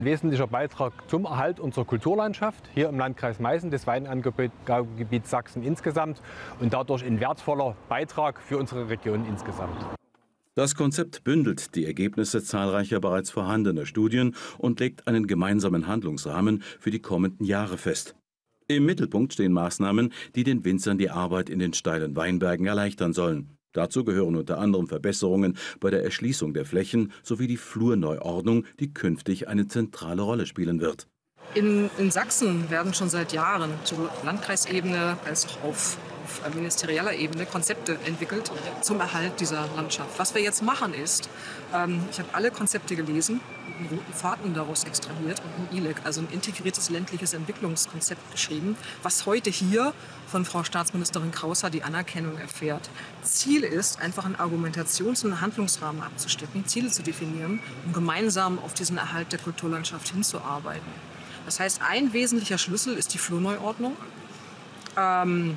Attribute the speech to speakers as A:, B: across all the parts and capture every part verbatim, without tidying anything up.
A: Ein wesentlicher Beitrag zum Erhalt unserer Kulturlandschaft hier im Landkreis Meißen, des Weinanbaugebiets Sachsen insgesamt und dadurch ein wertvoller Beitrag für unsere Region insgesamt.
B: Das Konzept bündelt die Ergebnisse zahlreicher bereits vorhandener Studien und legt einen gemeinsamen Handlungsrahmen für die kommenden Jahre fest. Im Mittelpunkt stehen Maßnahmen, die den Winzern die Arbeit in den steilen Weinbergen erleichtern sollen. Dazu gehören unter anderem Verbesserungen bei der Erschließung der Flächen sowie die Flurneuordnung, die künftig eine zentrale Rolle spielen wird.
C: In, in Sachsen werden schon seit Jahren sowohl auf Landkreisebene als auch auf, auf ministerieller Ebene Konzepte entwickelt zum Erhalt dieser Landschaft. Was wir jetzt machen ist, ähm, ich habe alle Konzepte gelesen, einen roten Faden daraus extrahiert und ein I L E C, also ein integriertes ländliches Entwicklungskonzept geschrieben, was heute hier von Frau Staatsministerin Kraushaar die Anerkennung erfährt. Ziel ist, einfach einen Argumentations- und Handlungsrahmen abzustecken, Ziele zu definieren, um gemeinsam auf diesen Erhalt der Kulturlandschaft hinzuarbeiten. Das heißt, ein wesentlicher Schlüssel ist die Flurneuordnung, ähm,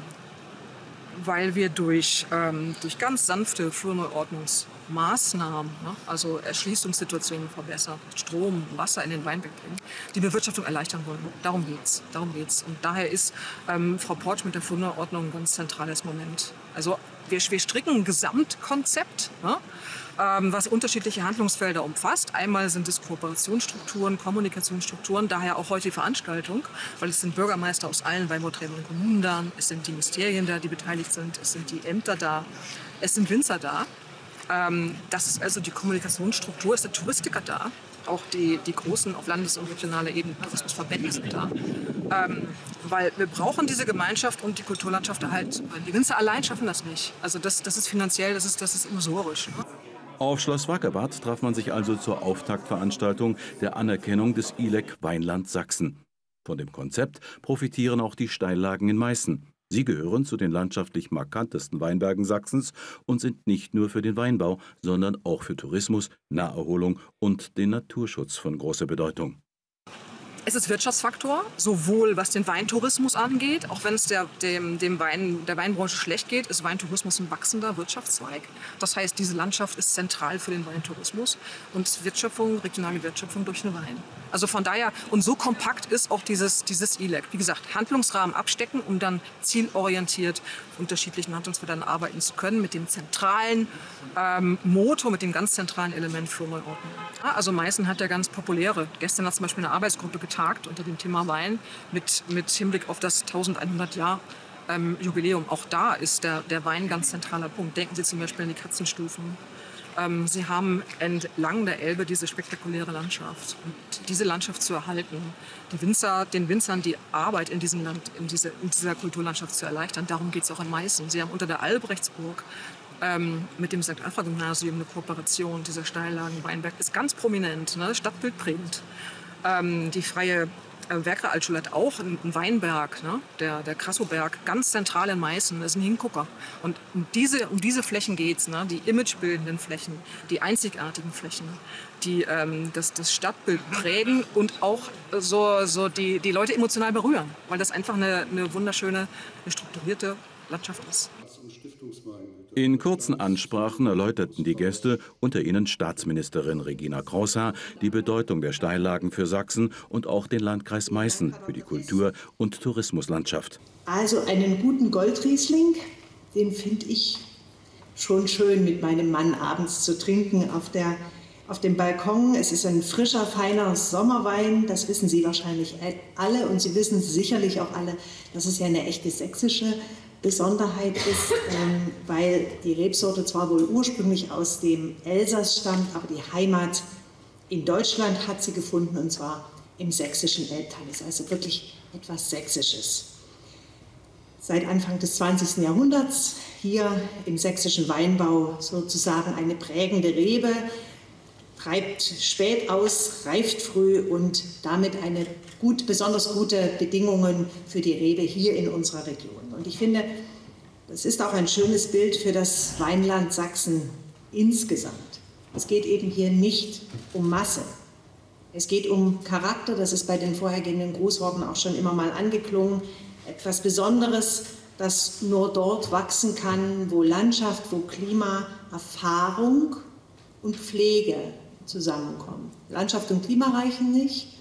C: weil wir durch, ähm, durch ganz sanfte Flurneuordnungsmaßnahmen, ne, also Erschließungssituationen verbessern, Strom, Wasser in den Weinberg bringen, die Bewirtschaftung erleichtern wollen. Darum geht's. Darum geht's. Und daher ist ähm, Frau Portsch mit der Flurneuordnung ein ganz zentrales Moment. Also wir, wir stricken ein Gesamtkonzept, ne, ähm, was unterschiedliche Handlungsfelder umfasst. Einmal sind es Kooperationsstrukturen, Kommunikationsstrukturen, daher auch heute die Veranstaltung, weil es sind Bürgermeister aus allen weinbautreibenden Kommunen da, es sind die Ministerien da, die beteiligt sind, es sind die Ämter da, es sind Winzer da. Ähm, das ist also die Kommunikationsstruktur, ist der Touristiker da, auch die, die großen auf Landes- und regionaler Ebene Tourismusverbände sind da. Ähm, weil wir brauchen diese Gemeinschaft und die Kulturlandschaft erhalten. Die Winzer allein schaffen das nicht. Also das, das ist finanziell, das ist, das ist illusorisch. Ne?
B: Auf Schloss Wackerbarth traf man sich also zur Auftaktveranstaltung der Anerkennung des I L E C Weinland Sachsen. Von dem Konzept profitieren auch die Steillagen in Meißen. Sie gehören zu den landschaftlich markantesten Weinbergen Sachsens und sind nicht nur für den Weinbau, sondern auch für Tourismus, Naherholung und den Naturschutz von großer Bedeutung.
C: Es ist Wirtschaftsfaktor, sowohl was den Weintourismus angeht, auch wenn es der, dem, dem Wein, der Weinbranche schlecht geht, ist Weintourismus ein wachsender Wirtschaftszweig. Das heißt, diese Landschaft ist zentral für den Weintourismus und Wirtschaftung, regionale Wirtschaftung durch den Wein. Also von daher, und so kompakt ist auch dieses, dieses I L E C. Wie gesagt, Handlungsrahmen abstecken, um dann zielorientiert auf unterschiedlichen Handlungsfeldern arbeiten zu können, mit dem zentralen ähm, Motor, mit dem ganz zentralen Element Flurneuordnung. Ja, also Meißen hat ja ganz populäre, gestern hat zum Beispiel eine Arbeitsgruppe getagt unter dem Thema Wein mit, mit Hinblick auf das eintausendeinhundert Jahr ähm, Jubiläum. Auch da ist der, der Wein ein ganz zentraler Punkt. Denken Sie zum Beispiel an die Katzenstufen. Ähm, Sie haben entlang der Elbe diese spektakuläre Landschaft. Und diese Landschaft zu erhalten, die Winzer, den Winzern die Arbeit in, diesem Land, in, diese, in dieser Kulturlandschaft zu erleichtern, darum geht es auch in Meißen. Sie haben unter der Albrechtsburg ähm, mit dem Sankt Alpha-Gymnasium eine Kooperation. Dieser Steillagen Weinberg ist ganz prominent, ne? Stadtbildprägend. Ähm, die freie äh, Werkrealschule hat auch einen Weinberg, ne? der, der Krassoberg, ganz zentral in Meißen, das ist ein Hingucker. Und um diese, um diese Flächen geht es, ne? Die imagebildenden Flächen, die einzigartigen Flächen, die ähm, das, das Stadtbild prägen und auch so, so die, die Leute emotional berühren, weil das einfach eine, eine wunderschöne, eine strukturierte Landschaft ist.
B: In kurzen Ansprachen erläuterten die Gäste, unter ihnen Staatsministerin Regina Kraushaar, die Bedeutung der Steillagen für Sachsen und auch den Landkreis Meißen für die Kultur- und Tourismuslandschaft.
D: Also einen guten Goldriesling, den finde ich schon schön mit meinem Mann abends zu trinken auf, der, auf dem Balkon. Es ist ein frischer, feiner Sommerwein, das wissen Sie wahrscheinlich alle und Sie wissen sicherlich auch alle, dass es ja eine echte sächsische Besonderheit ist, ähm, weil die Rebsorte zwar wohl ursprünglich aus dem Elsass stammt, aber die Heimat in Deutschland hat sie gefunden, und zwar im sächsischen Elbtal. Ist also wirklich etwas Sächsisches. Seit Anfang des zwanzigsten Jahrhunderts hier im sächsischen Weinbau sozusagen eine prägende Rebe, treibt spät aus, reift früh und damit eine gut, besonders gute Bedingungen für die Rebe hier in unserer Region. Und ich finde, das ist auch ein schönes Bild für das Weinland Sachsen insgesamt. Es geht eben hier nicht um Masse. Es geht um Charakter, das ist bei den vorhergehenden Grußworten auch schon immer mal angeklungen. Etwas Besonderes, das nur dort wachsen kann, wo Landschaft, wo Klima, Erfahrung und Pflege zusammenkommen. Landschaft und Klima reichen nicht,